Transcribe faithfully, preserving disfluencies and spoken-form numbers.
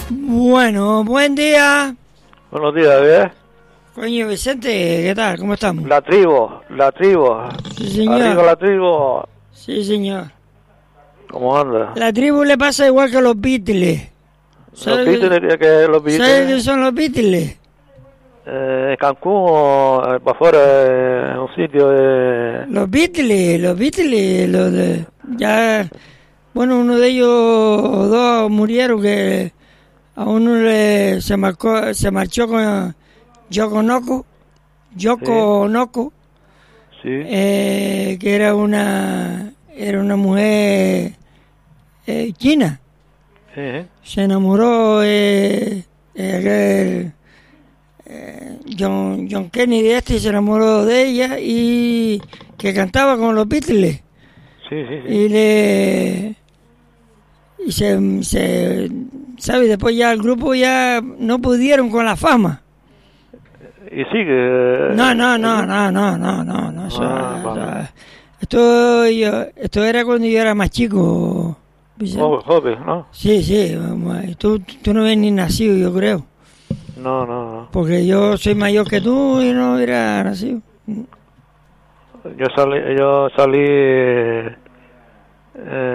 Bueno, buen día. Buenos días, ¿eh? Coño, Vicente, ¿qué tal? ¿Cómo estamos? La tribu, la tribu. Sí, señor. Arriba la tribu. Sí, señor. ¿Cómo anda? La tribu le pasa igual que a los Beatles. Los Beatles, que los Beatles. ¿Sabes qué son los Beatles? Eh, Cancún o eh, para afuera, eh, un sitio de... Los Beatles, los Beatles, los de... Ya... Bueno, uno de ellos dos murieron, que a uno le se marcó, se marchó con Yoko Noko, Yoko Sí. Noko, Sí. eh, que era una era una mujer eh, china. Sí. Se enamoró eh, eh, aquel, eh, John, John Kennedy este, se enamoró de ella y que cantaba con los Beatles. Sí, sí, sí. Y le y se, se sabe, después ya el grupo ya no pudieron con la fama. Y sigue. No, no, no, no, no, no, no, no, eso, Ah, eso- vale. esto, yo- esto era cuando yo era más chico, Vicente. Jo- Joven, ¿no? Sí, sí, vamos, tú, tú no eres ni nacido, yo creo, No, no, no. porque yo soy mayor que tú y no hubiera nacido. Yo salí, yo salí eh,